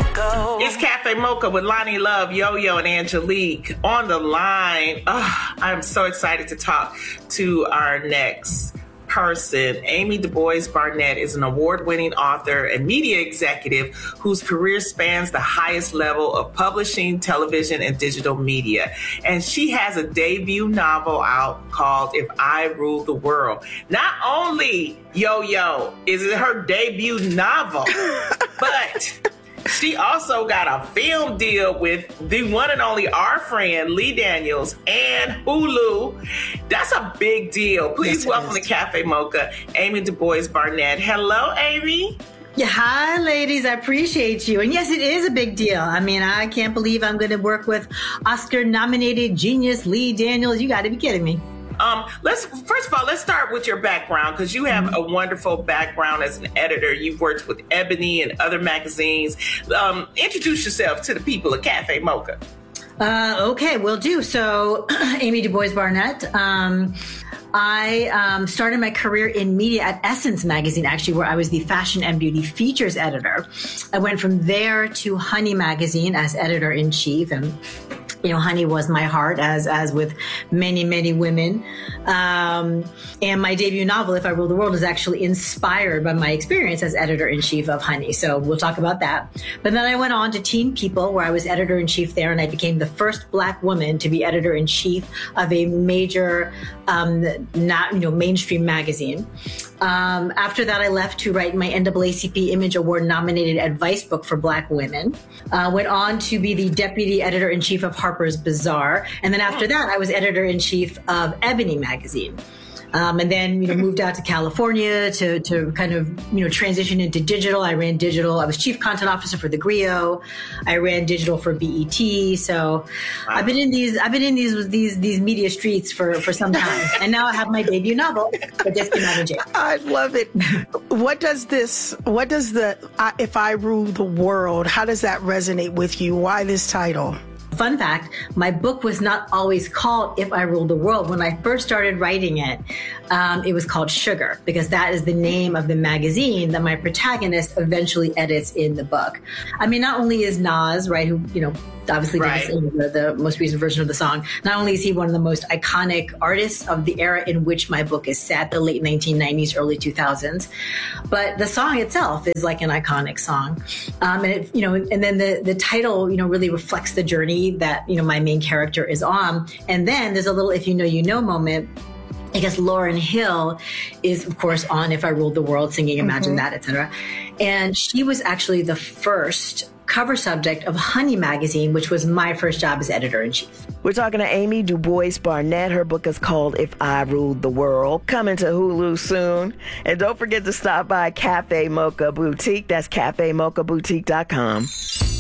It's Cafe Mocha with Lonnie Love, Yo-Yo, and Angelique on the line. I'm so excited to talk to our next person. Amy DuBois Barnett is an award-winning author and media executive whose career spans the highest level of publishing, television, and digital media. And she has a debut novel out called If I Ruled the World. Not only, Yo-Yo, is it her debut novel, but she also got a film deal with the one and only our friend Lee Daniels and Hulu. That's a big deal. Please welcome to Cafe Mocha, Amy DuBois Barnett. Hello, Amy. Yeah, hi, ladies. I appreciate you. And yes, it is a big deal. I mean, I can't believe I'm going to work with Oscar-nominated genius Lee Daniels. You got to be kidding me. First of all, let's start with your background, because you have a wonderful background as an editor. You've worked with Ebony and other magazines. Introduce yourself to the people of Cafe Mocha. Okay, will do. So, Amy DuBois Barnett. I started my career in media at Essence magazine, actually, where I was the fashion and beauty features editor. I went from there to Honey magazine as editor-in-chief, and Honey was my heart, as with many, many women. And my debut novel, If I Rule the World, is actually inspired by my experience as editor-in-chief of Honey. So we'll talk about that. But then I went on to Teen People, where I was editor-in-chief there, and I became the first Black woman to be editor-in-chief of a major, mainstream magazine. After that, I left to write my NAACP Image Award nominated advice book for Black women. Went on to be the deputy editor-in-chief of Harper's Bazaar. And then after that, I was editor-in-chief of Ebony magazine. And then, moved out to California to kind of, transition into digital. I ran digital. I was chief content officer for the Grio. I ran digital for BET. So I've been in these media streets for some time. And now I have my debut novel, but just came out in jail. I love it. What does the If I Rule the World, how does that resonate with you? Why this title? Fun fact, my book was not always called If I Ruled the World. When I first started writing it, it was called Sugar, because that is the name of the magazine that my protagonist eventually edits in the book. I mean, not only is Nas, right, who, obviously did the most recent version of the song, not only is he one of the most iconic artists of the era in which my book is set, the late 1990s, early 2000s, but the song itself is like an iconic song. And then the title, really reflects the journey that, my main character is on. And then there's a little if you know, you know moment. I guess Lauryn Hill is, of course, on If I Ruled the World, singing Imagine That, etc. And she was actually the first cover subject of Honey magazine, which was my first job as editor-in-chief. We're talking to Amy DuBois Barnett. Her book is called If I Ruled the World, coming to Hulu soon. And don't forget to stop by Cafe Mocha Boutique. That's cafemochaboutique.com.